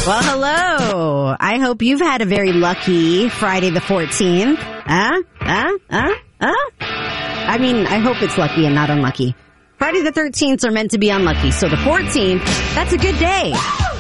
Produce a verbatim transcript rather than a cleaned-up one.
Well, hello. I hope you've had a very lucky Friday the fourteenth. Huh? Huh? Huh? Huh? I mean, I hope it's lucky and not unlucky. Friday the thirteenth are meant to be unlucky, so the fourteenth, that's a good day.